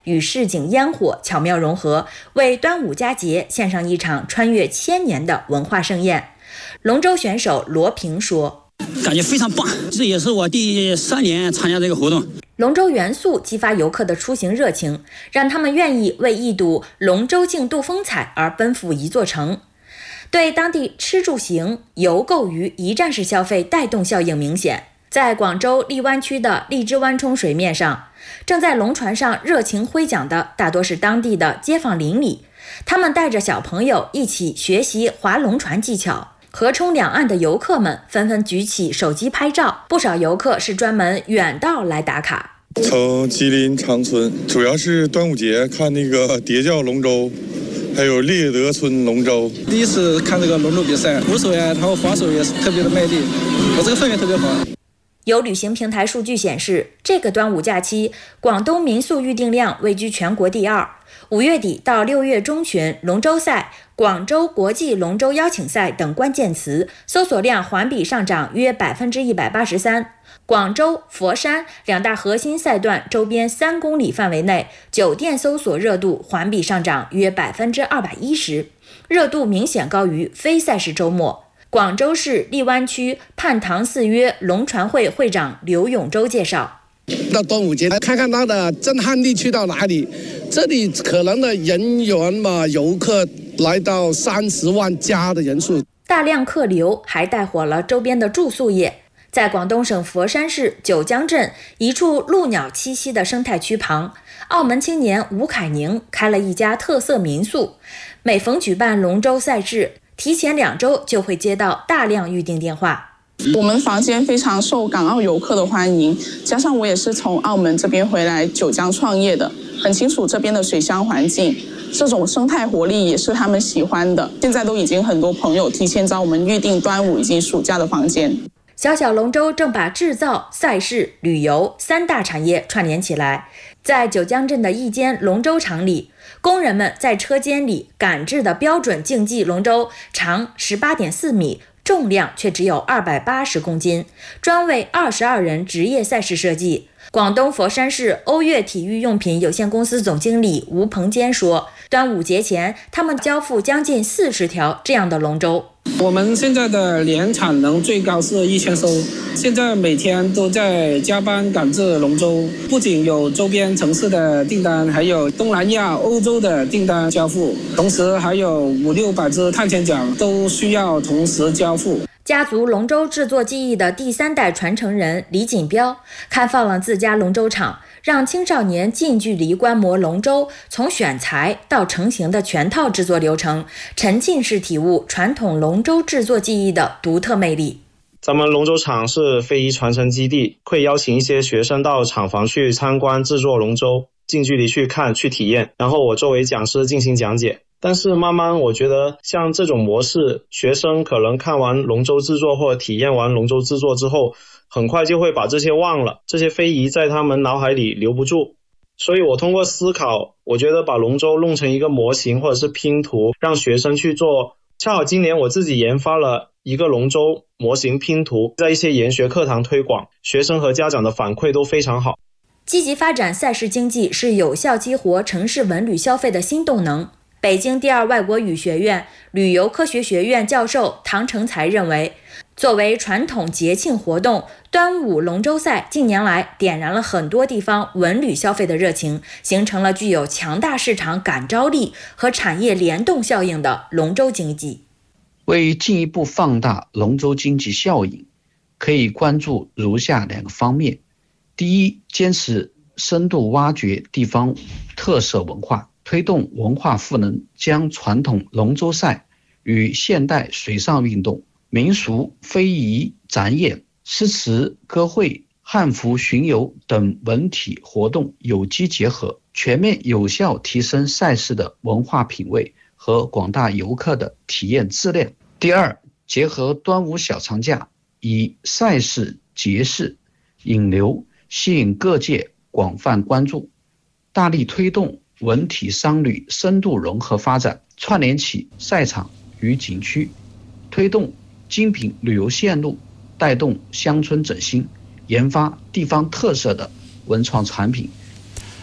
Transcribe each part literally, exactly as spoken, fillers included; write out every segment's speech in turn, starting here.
与市井烟火巧妙融合，为端午佳节献上一场穿越千年的文化盛宴。龙舟选手罗平说：“ 感觉非常棒，这也是我第三年参加这个活动。 龙舟元素激发游客的出行热情，让他们愿意为一睹龙舟竞渡风采而奔赴一座城。对当地吃住行、游购娱一站式消费带动效应明显。在广州荔湾区的荔枝湾冲水面上，正在龙船上热情挥桨的大多是当地的街坊邻里，他们带着小朋友一起学习划龙船技巧。河冲两岸的游客们纷纷举起手机拍照，不少游客是专门远道来打卡。 从吉林长春，主要是端午节看那个叠教龙舟，还有猎德村龙舟。 第一次看这个龙舟比赛，鼓手呀，然后划手也是特别的卖力，我这个氛围特别好。 有旅行平台数据显示，这个端午假期，广东民宿预订量位居全国第二。五月底到六月中旬，龙舟赛、广州国际龙舟邀请赛等关键词搜索量环比上涨约百分之一百八十三。广州、佛山两大核心赛段周边三公里范围内，酒店搜索热度环比上涨约百分之二百一十，热度明显高于非赛事周末。广州市荔湾区泮塘寺约龙船会会长刘永洲介绍： 到端午节看看它的震撼力去到哪里，这里可能的人员嘛，游客来到三十万加的人数， 大量客流还带火了周边的住宿业。在广东省佛山市九江镇一处鹭鸟栖息的生态区旁，澳门青年吴凯宁开了一家特色民宿，每逢举办龙舟赛事，提前两周就会接到大量预订电话。 我们房间非常受港澳游客的欢迎，加上我也是从澳门这边回来九江创业的，很清楚这边的水乡环境，这种生态活力也是他们喜欢的。现在都已经很多朋友提前找我们预订端午以及暑假的房间。 小小龙舟正把制造、赛事、旅游三大产业串联起来。在九江镇的一间龙舟厂里，工人们在车间里赶制的标准竞技龙舟长 十八点四米，重量却只有二百八十公斤，专为二十二人职业赛事设计。广东佛山市欧悦体育用品有限公司总经理吴鹏坚说，端午节前他们交付将近四十条这样的龙舟。 我们现在的年产能最高是一千艘，现在每天都在加班赶制龙舟，不仅有周边城市的订单，还有东南亚、欧洲的订单交付，同时还有五六百只碳纤桨都需要同时交付。 家族龙舟制作技艺的第三代传承人李锦标开放了自家龙舟厂，让青少年近距离观摩龙舟从选材到成型的全套制作流程，沉浸式体悟传统龙舟制作技艺的独特魅力。 咱们龙舟厂是非遗传承基地，会邀请一些学生到厂房去参观制作龙舟，近距离去看去体验，然后我作为讲师进行讲解。但是慢慢我觉得像这种模式，学生可能看完龙舟制作或者体验完龙舟制作之后，很快就会把这些忘了，这些非遗在他们脑海里留不住。所以我通过思考，我觉得把龙舟弄成一个模型或者是拼图，让学生去做。恰好今年我自己研发了一个龙舟模型拼图，在一些研学课堂推广，学生和家长的反馈都非常好。 积极发展赛事经济是有效激活城市文旅消费的新动能。北京第二外国语学院旅游科学学院教授唐成才认为，作为传统节庆活动，端午龙舟赛近年来点燃了很多地方文旅消费的热情，形成了具有强大市场感召力和产业联动效应的龙舟经济。 为进一步放大龙舟经济效应，可以关注如下两个方面。第一，坚持深度挖掘地方特色文化，推动文化赋能，将传统龙舟赛与现代水上运动、民俗、非遗、展演、诗词、歌会、汉服巡游等文体活动有机结合，全面有效提升赛事的文化品味和广大游客的体验质量。第二，结合端午小长假，以赛事、节事引流，吸引各界广泛关注，大力推动文体商旅深度融合发展，串联起赛场与景区，推动精品旅游线路，带动乡村振兴，研发地方特色的文创产品。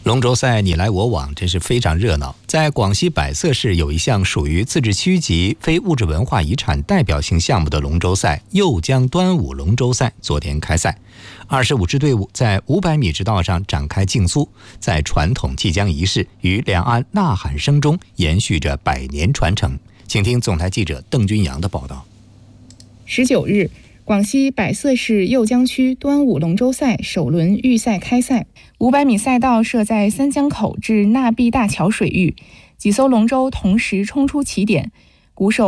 龙舟赛你来我往，真是非常热闹。在广西百色市有一项属于自治区级非物质文化遗产代表性项目的龙舟赛——右江端午龙舟赛，昨天开赛。二十五支队伍在五百米直道上展开竞速，在传统祭江仪式与两岸呐喊声中延续着百年传承。请听总台记者邓军阳的报道。 十九日，广西百色市右江区端午龙舟赛首轮预赛开赛，五百米赛道设在三江口至纳碧大桥水域，几艘龙舟同时冲出起点，鼓手